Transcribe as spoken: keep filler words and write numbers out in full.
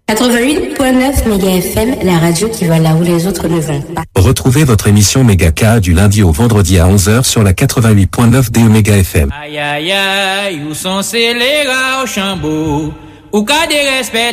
quatre-vingt-huit point neuf Méga F M, la radio qui va là où les autres ne vont pas. Retrouvez votre émission Méga K du lundi au vendredi à onze heures sur la quatre-vingt-huit point neuf D E Méga F M. Aïe aïe aïe, où sont ces les rats au chambeau, ou cas de respect.